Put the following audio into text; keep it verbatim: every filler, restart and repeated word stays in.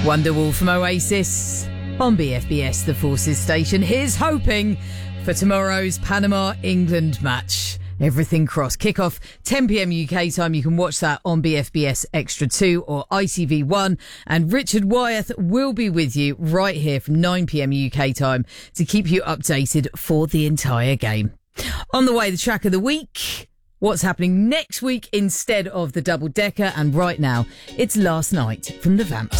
Wonderwall from Oasis on B F B S, the Forces station. Here's hoping for tomorrow's Panama-England match. Everything crossed. Kick-off ten p.m. U K time. You can watch that on B F B S Extra two or I T V one. And Richard Wyeth will be with you right here from nine p.m. U K time to keep you updated for the entire game. On the way, the track of the week. What's happening next week instead of the double-decker. And right now, it's Last Night from the Vamps.